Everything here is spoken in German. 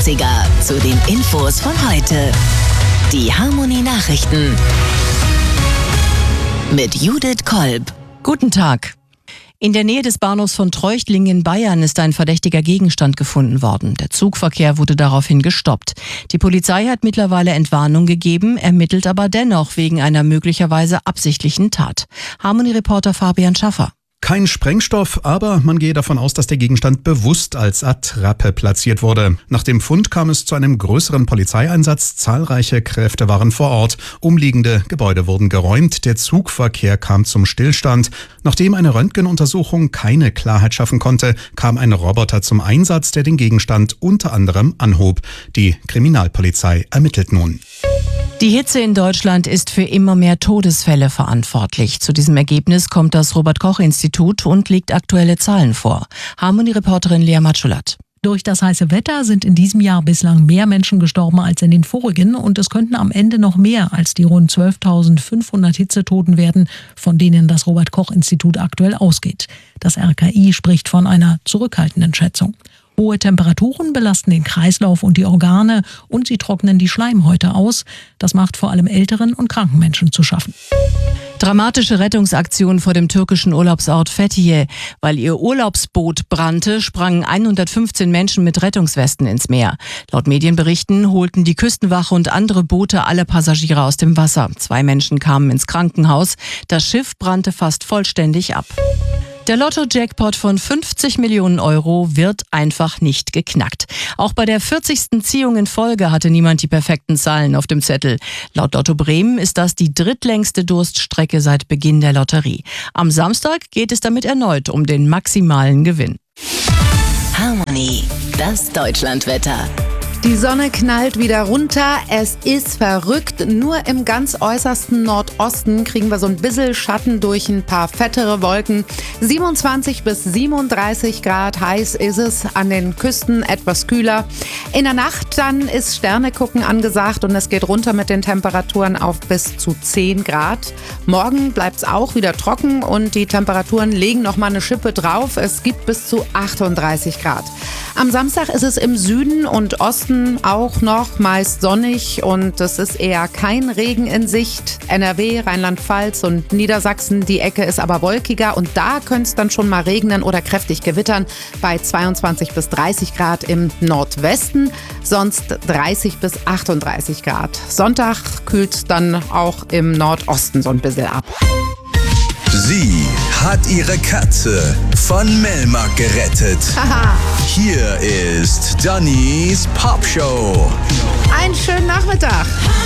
Klassiker zu den Infos von heute. Die Harmony Nachrichten mit Judith Kolb. Guten Tag. In der Nähe des Bahnhofs von Treuchtlingen in Bayern ist ein verdächtiger Gegenstand gefunden worden. Der Zugverkehr wurde daraufhin gestoppt. Die Polizei hat mittlerweile Entwarnung gegeben, ermittelt aber dennoch wegen einer möglicherweise absichtlichen Tat. Harmony-Reporter Fabian Schaffer. Kein Sprengstoff, aber man gehe davon aus, dass der Gegenstand bewusst als Attrappe platziert wurde. Nach dem Fund kam es zu einem größeren Polizeieinsatz. Zahlreiche Kräfte waren vor Ort. Umliegende Gebäude wurden geräumt. Der Zugverkehr kam zum Stillstand. Nachdem eine Röntgenuntersuchung keine Klarheit schaffen konnte, kam ein Roboter zum Einsatz, der den Gegenstand unter anderem anhob. Die Kriminalpolizei ermittelt nun. Die Hitze in Deutschland ist für immer mehr Todesfälle verantwortlich. Zu diesem Ergebnis kommt das Robert-Koch-Institut und legt aktuelle Zahlen vor. Harmony-Reporterin Lea Matschulat. Durch das heiße Wetter sind in diesem Jahr bislang mehr Menschen gestorben als in den vorigen und es könnten am Ende noch mehr als die rund 12.500 Hitzetoten werden, von denen das Robert-Koch-Institut aktuell ausgeht. Das RKI spricht von einer zurückhaltenden Schätzung. Hohe Temperaturen belasten den Kreislauf und die Organe und sie trocknen die Schleimhäute aus. Das macht vor allem älteren und kranken Menschen zu schaffen. Dramatische Rettungsaktion vor dem türkischen Urlaubsort Fethiye. Weil ihr Urlaubsboot brannte, sprangen 115 Menschen mit Rettungswesten ins Meer. Laut Medienberichten holten die Küstenwache und andere Boote alle Passagiere aus dem Wasser. 2 Menschen kamen ins Krankenhaus. Das Schiff brannte fast vollständig ab. Der Lotto-Jackpot von 50 Millionen Euro wird einfach nicht geknackt. Auch bei der 40. Ziehung in Folge hatte niemand die perfekten Zahlen auf dem Zettel. Laut Lotto Bremen ist das die drittlängste Durststrecke seit Beginn der Lotterie. Am Samstag geht es damit erneut um den maximalen Gewinn. Harmony, das Deutschlandwetter. Die Sonne knallt wieder runter, es ist verrückt. Nur im ganz äußersten Nordosten kriegen wir so ein bisschen Schatten durch ein paar fettere Wolken. 27 bis 37 Grad heiß ist es, an den Küsten etwas kühler. In der Nacht dann ist Sternegucken angesagt und es geht runter mit den Temperaturen auf bis zu 10 Grad. Morgen bleibt es auch wieder trocken und die Temperaturen legen nochmal eine Schippe drauf. Es gibt bis zu 38 Grad. Am Samstag ist es im Süden und Osten auch noch meist sonnig und es ist eher kein Regen in Sicht. NRW, Rheinland-Pfalz und Niedersachsen, die Ecke ist aber wolkiger und da könnte es dann schon mal regnen oder kräftig gewittern bei 22 bis 30 Grad im Nordwesten, sonst 30 bis 38 Grad. Sonntag kühlt es dann auch im Nordosten so ein bisschen ab. Sie hat ihre Katze von Melmark gerettet. Haha. Hier ist Dannys Popshow. Einen schönen Nachmittag.